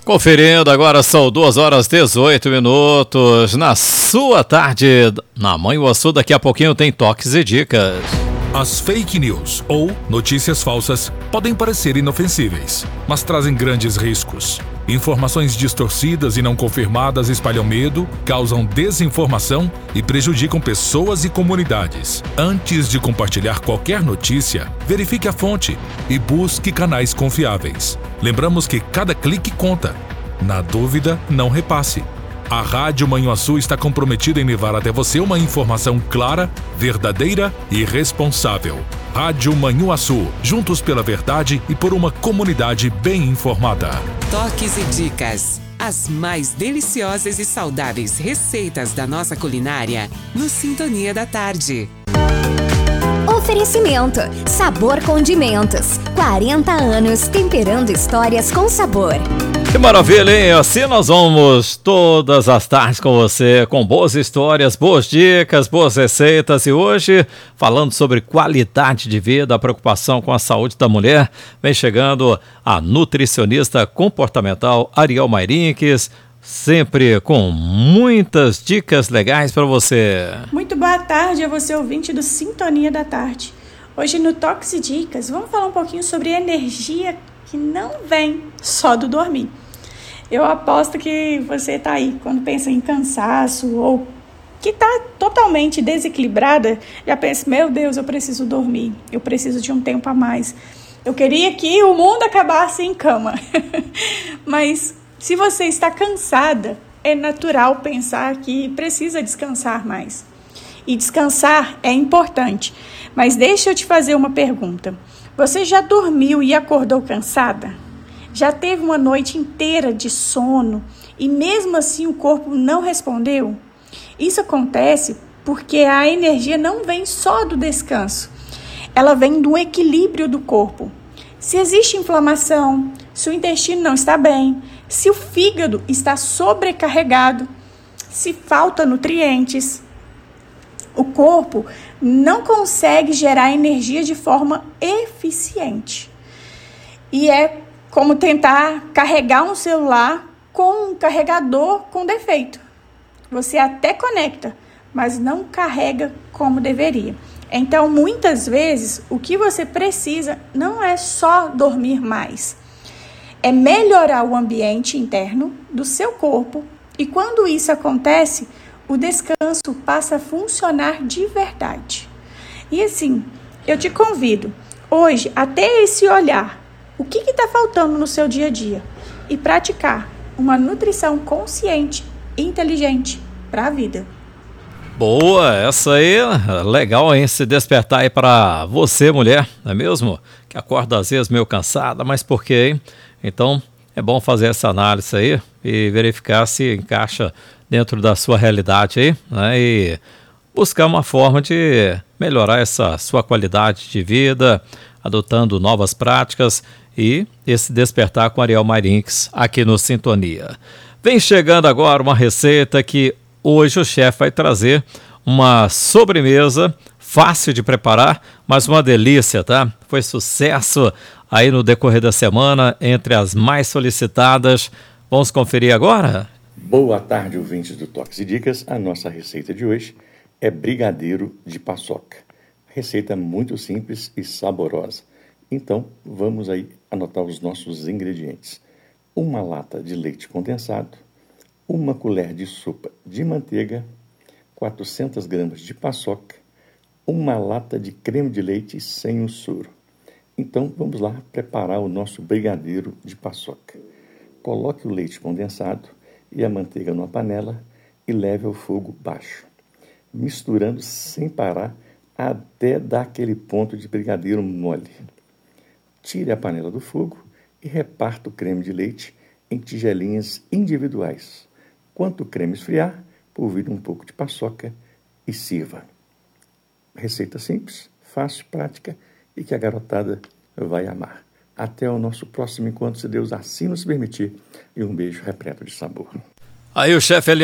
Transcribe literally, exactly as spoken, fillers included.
Conferindo, agora são duas horas e dezoito minutos na sua tarde. Na Manhuaçu, daqui a pouquinho tem toques e dicas. As fake news, ou notícias falsas, podem parecer inofensíveis, mas trazem grandes riscos. Informações distorcidas e não confirmadas espalham medo, causam desinformação e prejudicam pessoas e comunidades. Antes de compartilhar qualquer notícia, verifique a fonte e busque canais confiáveis. Lembramos que cada clique conta. Na dúvida, não repasse. A Rádio Manhuaçu está comprometida em levar até você uma informação clara, verdadeira e responsável. Rádio Manhuaçu, juntos pela verdade e por uma comunidade bem informada. Toques e dicas. As mais deliciosas e saudáveis receitas da nossa culinária no Sintonia da Tarde. Oferecimento: Sabor Condimentos. quarenta anos temperando histórias com sabor. Que maravilha, hein? Assim nós vamos todas as tardes com você, com boas histórias, boas dicas, boas receitas. E hoje, falando sobre qualidade de vida, a preocupação com a saúde da mulher, vem chegando a nutricionista comportamental Ariel Mairinques, sempre com muitas dicas legais para você. Muito boa tarde a você, ouvinte do Sintonia da Tarde. Hoje no Toques e Dicas, vamos falar um pouquinho sobre energia que não vem só do dormir. Eu aposto que você está aí, quando pensa em cansaço ou que está totalmente desequilibrada, já pensa, meu Deus, eu preciso dormir, eu preciso de um tempo a mais. Eu queria que o mundo acabasse em cama. Mas se você está cansada, é natural pensar que precisa descansar mais. E descansar é importante. Mas deixa eu te fazer uma pergunta. Você já dormiu e acordou cansada? Já teve uma noite inteira de sono e mesmo assim o corpo não respondeu? Isso acontece porque a energia não vem só do descanso. Ela vem do equilíbrio do corpo. Se existe inflamação, se o intestino não está bem, se o fígado está sobrecarregado, se falta nutrientes, o corpo não consegue gerar energia de forma eficiente. E é como tentar carregar um celular com um carregador com defeito. Você até conecta, mas não carrega como deveria. Então, muitas vezes, o que você precisa não é só dormir mais. É melhorar o ambiente interno do seu corpo e quando isso acontece, o descanso passa a funcionar de verdade. E assim, eu te convido hoje a ter esse olhar. O que está faltando no seu dia a dia? E praticar uma nutrição consciente e inteligente para a vida. Boa, essa aí, legal, hein? Se despertar aí para você, mulher, não é mesmo? Que acorda às vezes meio cansada, mas por quê, hein? Então, é bom fazer essa análise aí e verificar se encaixa dentro da sua realidade aí, né? E buscar uma forma de melhorar essa sua qualidade de vida, adotando novas práticas e esse despertar com Ariel Mairinques aqui no Sintonia. Vem chegando agora uma receita que hoje o chefe vai trazer, uma sobremesa fácil de preparar, mas uma delícia, tá? Foi sucesso aí no decorrer da semana, entre as mais solicitadas. Vamos conferir agora? Boa tarde, ouvintes do Toques e Dicas. A nossa receita de hoje é brigadeiro de paçoca. Receita muito simples e saborosa. Então, vamos aí anotar os nossos ingredientes. Uma lata de leite condensado, uma colher de sopa de manteiga, quatrocentas gramas de paçoca, uma lata de creme de leite sem o soro. Então, vamos lá preparar o nosso brigadeiro de paçoca. Coloque o leite condensado e a manteiga numa panela e leve ao fogo baixo, misturando sem parar até dar aquele ponto de brigadeiro mole. Tire a panela do fogo e reparta o creme de leite em tigelinhas individuais. Quando o creme esfriar, polvilhe um pouco de paçoca e sirva. Receita simples, fácil, prática e que a garotada vai amar. Até o nosso próximo encontro, se Deus assim nos permitir. E um beijo repleto de sabor. Aí o chefe